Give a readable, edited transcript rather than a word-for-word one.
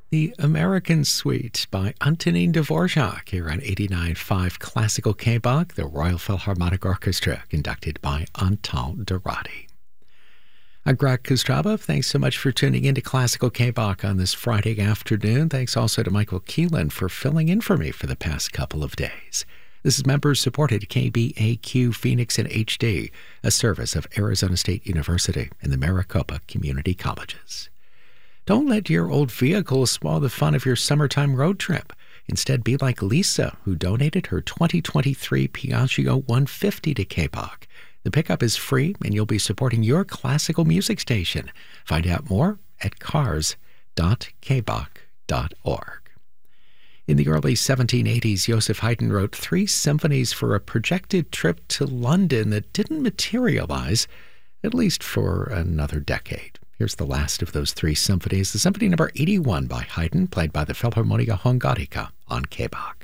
The American Suite by Antonin Dvorak here on 89.5 Classical K-Bach, the Royal Philharmonic Orchestra, conducted by Antal Dorati. I'm Greg Kostraba. Thanks so much for tuning in to Classical K-Bach on this Friday afternoon. Thanks also to Michael Keelan for filling in for me for the past couple of days. This is member-supported KBAQ Phoenix and HD, a service of Arizona State University and the Maricopa Community Colleges. Don't let your old vehicle spoil the fun of your summertime road trip. Instead, be like Lisa, who donated her 2023 Piaggio 150 to K-Bach. The pickup is free, and you'll be supporting your classical music station. Find out more at cars.kbach.org. In the early 1780s, Joseph Haydn wrote 3 symphonies for a projected trip to London that didn't materialize, at least for another decade. Here's the last of those 3 symphonies, the Symphony Number 81 by Haydn, played by the Philharmonia Hungarica on K-Bach.